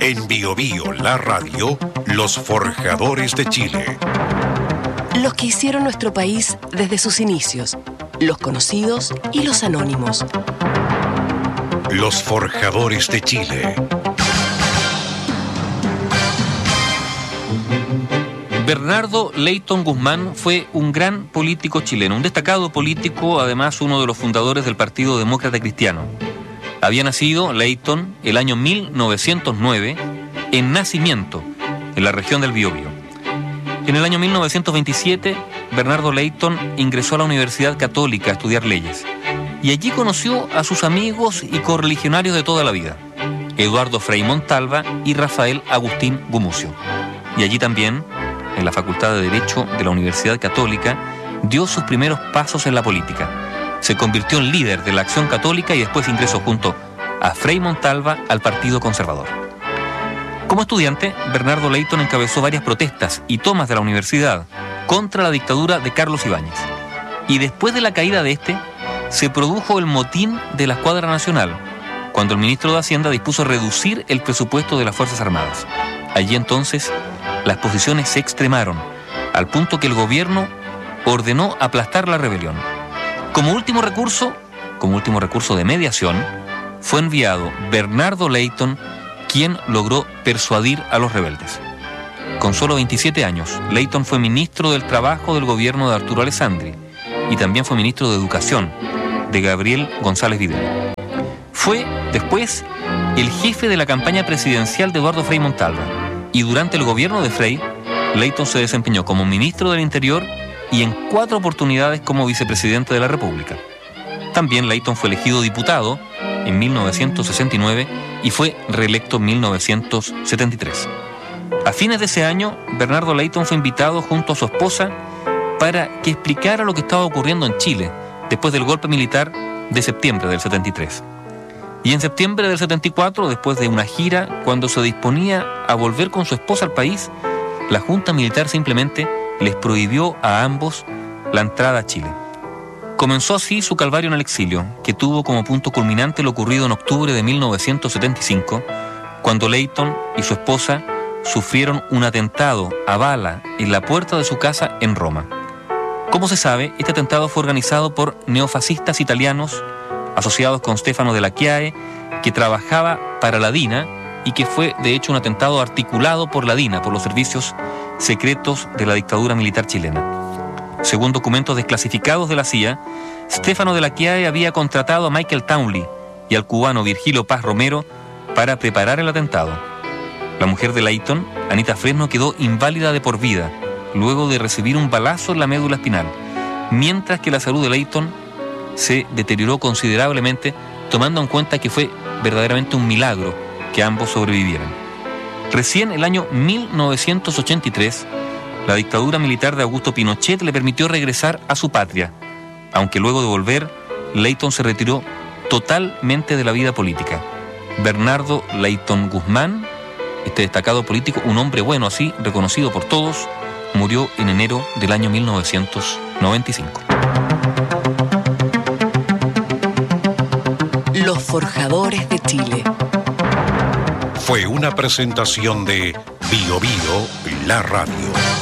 En Bio Bio, la radio, los forjadores de Chile. Los que hicieron nuestro país desde sus inicios, los conocidos y los anónimos. Los forjadores de Chile. Bernardo Leyton Guzmán fue un gran político chileno, un destacado político, además uno de los fundadores del Partido Demócrata Cristiano. Había nacido Leyton el año 1909 en Nacimiento, en la región del Biobío. En el año 1927, Bernardo Leyton ingresó a la Universidad Católica a estudiar leyes. Y allí conoció a sus amigos y correligionarios de toda la vida, Eduardo Frei Montalva y Rafael Agustín Gumucio. Y allí también, en la Facultad de Derecho de la Universidad Católica, dio sus primeros pasos en la política. Se convirtió en líder de la Acción Católica y después ingresó junto a Frei Montalva al Partido Conservador. Como estudiante, Bernardo Leyton encabezó varias protestas y tomas de la universidad contra la dictadura de Carlos Ibáñez. Y después de la caída de este, se produjo el motín de la Escuadra Nacional, cuando el ministro de Hacienda dispuso reducir el presupuesto de las Fuerzas Armadas. Allí entonces, las posiciones se extremaron, al punto que el gobierno ordenó aplastar la rebelión. Como último recurso de mediación, fue enviado Bernardo Leyton, quien logró persuadir a los rebeldes. Con solo 27 años, Leyton fue ministro del Trabajo del gobierno de Arturo Alessandri y también fue ministro de Educación de Gabriel González Videla. Fue, después, el jefe de la campaña presidencial de Eduardo Frei Montalva. Y durante el gobierno de Frei, Leyton se desempeñó como ministro del Interior y en 4 oportunidades como vicepresidente de la República. También Leyton fue elegido diputado en 1969 y fue reelecto en 1973. A fines de ese año, Bernardo Leyton fue invitado junto a su esposa para que explicara lo que estaba ocurriendo en Chile después del golpe militar de septiembre del 73. Y en septiembre del 74, después de una gira, cuando se disponía a volver con su esposa al país, la Junta Militar simplemente les prohibió a ambos la entrada a Chile. Comenzó así su calvario en el exilio, que tuvo como punto culminante lo ocurrido en octubre de 1975, cuando Leyton y su esposa sufrieron un atentado a bala en la puerta de su casa en Roma. Como se sabe, este atentado fue organizado por neofascistas italianos asociados con Stefano Della Chiae, que trabajaba para la DINA y que fue de hecho un atentado articulado por la DINA, por los servicios secretos de la dictadura militar chilena. Según documentos desclasificados de la CIA, Stefano Della Chiae había contratado a Michael Townley y al cubano Virgilio Paz Romero para preparar el atentado. La mujer de Leyton, Anita Fresno, quedó inválida de por vida luego de recibir un balazo en la médula espinal, mientras que la salud de Leyton se deterioró considerablemente, tomando en cuenta que fue verdaderamente un milagro que ambos sobrevivieran. Recién el año 1983, la dictadura militar de Augusto Pinochet le permitió regresar a su patria, aunque luego de volver, Leyton se retiró totalmente de la vida política. Bernardo Leyton Guzmán, este destacado político, un hombre bueno así, reconocido por todos, murió en enero del año 1995. Los forjadores de Chile. Fue una presentación de Bio Bio, la radio.